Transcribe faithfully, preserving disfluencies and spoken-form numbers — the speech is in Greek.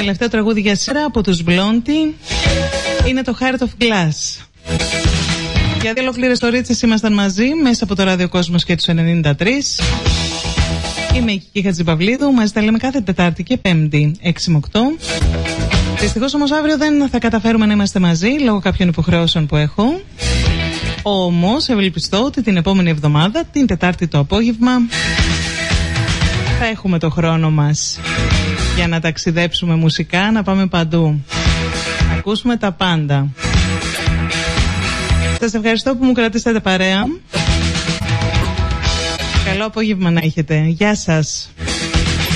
Τελευταίο τραγούδι για σήμερα από τους Blondie είναι το Heart of Glass. Για δύο ολόκληρες ωρίτσες ήμασταν μαζί μέσα από το ραδιοκόσμος και τους ενενήντα τρία. Είμαι η Κική Χατζηπαυλίδου, μαζί τα λέμε κάθε Τετάρτη και Πέμπτη έξι με οκτώ. Δυστυχώς όμως αύριο δεν θα καταφέρουμε να είμαστε μαζί λόγω κάποιων υποχρεώσεων που έχω. Όμως ευελπιστώ ότι την επόμενη εβδομάδα, την Τετάρτη το απόγευμα, θα έχουμε το χρόνο μας για να ταξιδέψουμε μουσικά, να πάμε παντού, να ακούσουμε τα πάντα. Σας ευχαριστώ που μου κρατήσατε παρέα. Καλό απόγευμα να έχετε. Γεια σας.